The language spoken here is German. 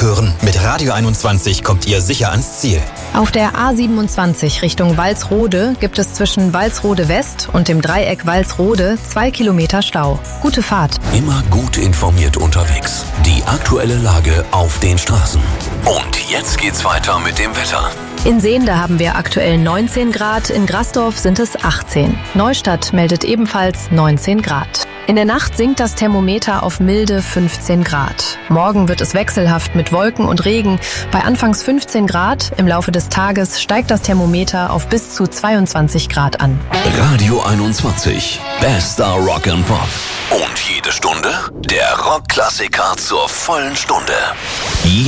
hören. Mit Radio 21 kommt ihr sicher ans Ziel. Auf der A27 Richtung Walsrode gibt es zwischen Walsrode West und dem Dreieck Walsrode 2 Kilometer Stau. Gute Fahrt. Immer gut informiert unterwegs. Die aktuelle Lage auf den Straßen. Und jetzt geht's weiter mit dem Wetter. In Sehnde haben wir aktuell 19 Grad, in Grasdorf sind es 18. Neustadt meldet ebenfalls 19 Grad. In der Nacht sinkt das Thermometer auf milde 15 Grad. Morgen wird es wechselhaft mit Wolken und Regen. Bei anfangs 15 Grad, im Laufe des Tages steigt das Thermometer auf bis zu 22 Grad an. Radio 21, bester Rock and Pop. Und jede Stunde der Rockklassiker zur vollen Stunde.